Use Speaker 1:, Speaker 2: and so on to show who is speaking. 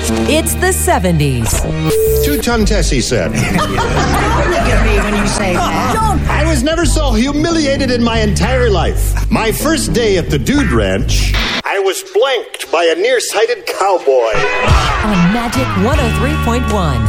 Speaker 1: It's the 70s.
Speaker 2: Two-ton Tessie said.
Speaker 3: Look at me when you say that.
Speaker 2: I was never so humiliated in my entire life. My first day at the Dude Ranch, I was blanked by a nearsighted cowboy.
Speaker 1: On Magic 103.1.